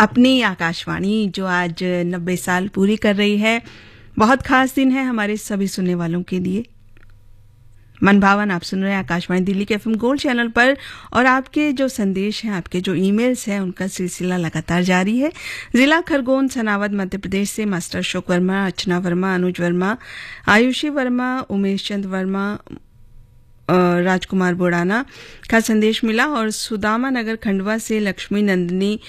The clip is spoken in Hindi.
अपनी आकाशवाणी जो आज 90 साल पूरी कर रही है। बहुत खास दिन है हमारे सभी सुनने वालों के लिए। मन भावन आप सुन रहे हैं आकाशवाणी दिल्ली के एफएम गोल्ड चैनल पर, और आपके जो संदेश हैं, आपके जो ईमेल्स हैं, उनका सिलसिला लगातार जारी है। जिला खरगोन सनावद मध्य प्रदेश से मास्टर अशोक वर्मा, अर्चना वर्मा, अनुज वर्मा, आयुषी वर्मा, उमेश चंद वर्मा, राजकुमार बोड़ाना का संदेश मिला, और सुदामा नगर खंडवा से लक्ष्मी नंदिनी